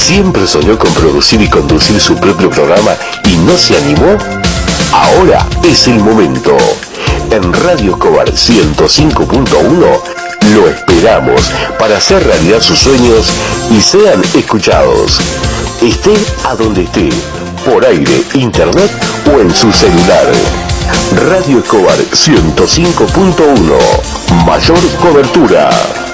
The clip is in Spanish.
¿Siempre soñó con producir y conducir su propio programa y no se animó? Ahora es el momento. En Radio Escobar 105.1 lo esperamos para hacer realidad sus sueños y sean escuchados. Esté a donde esté, por aire, internet o en su celular. Radio Escobar 105.1. Mayor cobertura.